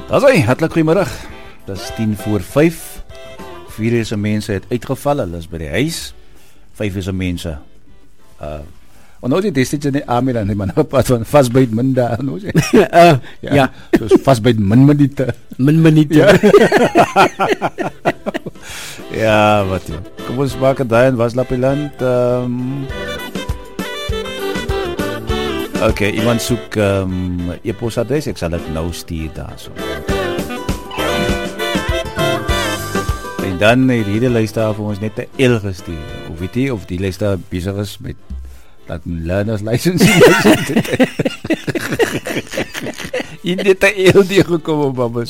Asai, hartlik goeiemiddag. Dit is 4:10. 4 is mense het uitgeval, hulle is by die huis. 5 is mense. Nou die destijds in Amira, die man op van vastbyt min daar, nou sê. Ja. Dus vastbyt min minute. Min minute. Ja. Ja, wat jy. Kom ons maak het daar in Waslapiland. Okay, iemand soek e-posadres, ek sal dit nou stuur daar so. En dan het hierdie luisteraar vir ons net 'n L gestuur. Of weet jy of die luisteraar besig is met dat learner's license. In dit 'n L die gekom op babas.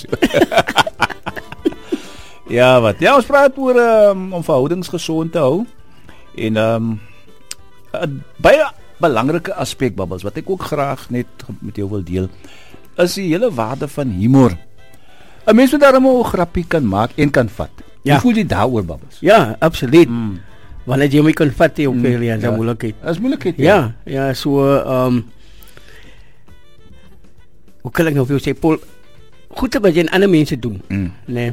Ja, wat? Ja, ons praat oor om verhoudings gesond te hou. En baie belangrike aspek babbels wat ek ook graag net met jou wil deel is die hele waarde van humor. 'n Mens moet daarom 'n grappie kan maak en kan vat. Ja. Hoe voel jy daaroor babbels? Ja, absoluut. Wanneer jy my kan vat jy ook veel ja, ja. moeilikheid. Is moeilikheid. Ja, so hoe kan ek nou vir jou sê Paul, goed wat jy aan ander mense doen, nee.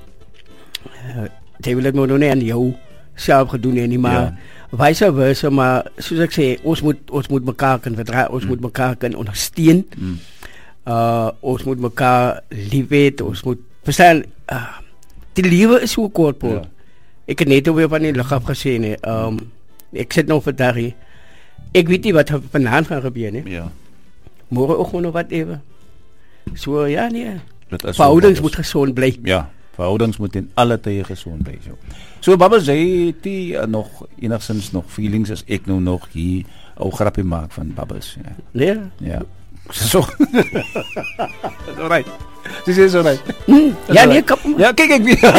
Jy wil dit nou nie aan jou self gedoen nie, maar vice versa, maar soos ek sê, ons moet mekaar kan verdra, ons moet mekaar kan ondersteun. Ons moet mekaar lief hê, ons moet verstaan, die lewe is so kort, Paul. Ja. Ek het net weer van die lug af gesê, nee. Ek sit nou vandag hier. Ek weet nie wat vanaand gaan gebeur, nee. Ja. Môre oggend of wat ewe. So ja, nee. Verhoudings moet gesond bly. Ja, verhoudings moet in alle tye gesond bly. So Babbels, jy het nog enigstens nog feelings as ek nou nog hier ou grappie maak van Babbels. Ja. Nee. Ja. So. Alright. Dis is alright. Ja, nee, kap. Ja, kyk ek weet.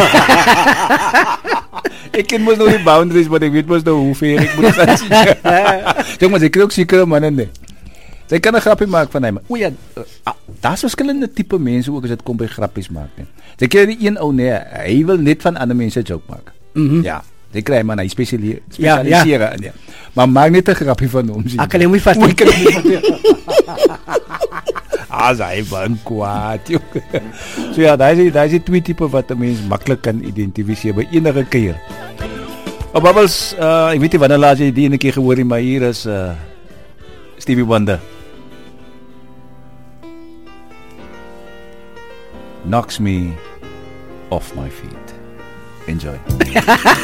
Ek ken mos nou die boundaries, maar ek weet mos nou hoe ver ek moet gaan sien. Dink maar, ek kry ook sekere manne nie. Sy kan 'n grappie maak van hy, maar o ja, daar's verskillende tipe mense ook as dit kom by grappies maak nie. Jy kry die een ou nee, hy wil net van ander mense joke maak. Ja, jy kry man, hy spesialiseer in ja. Maar maak net 'n grappie van hom sien. Ek kan hom nie vat nie. Hy van kwaad. So ja, daar is die twee tipe wat 'n mens maklik kan identifiseer by enige keer. Maar Babbels, ek weet nie wanneer laat jy die ene keer gehoor het, maar hier is Stevie Wonder. Knocks me off my feet. Enjoy.